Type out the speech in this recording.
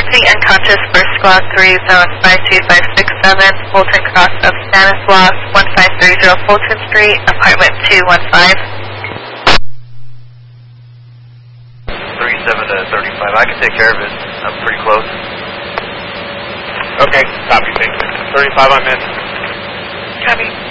Requesting unconscious First Squad 3, Zone 52567, Fulton Cross of Stanislaus, 1530 Fulton Street, Apartment 215. 37 to 35. I can take care of it. I'm pretty close. Okay, copy, thank you. 35, I'm in. Copy.